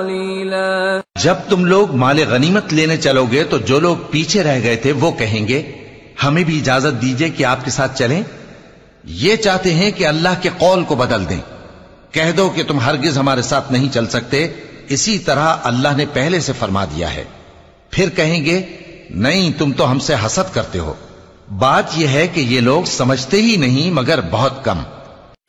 जब तुम लोग माले गनीमत लेने चलोगे तो जो लोग पीछे रह गए थे वो कहेंगे, हमें भी इजाजत दीजिए कि आपके साथ चलें। ये चाहते हैं कि अल्लाह के कौल को बदल दें। कह दो कि तुम हरगिज हमारे साथ नहीं चल सकते, इसी तरह अल्लाह ने पहले से फरमा दिया है। फिर कहेंगे, नहीं, तुम तो हमसे हसद करते हो। बात यह है कि ये लोग समझते ही नहीं मगर बहुत कम।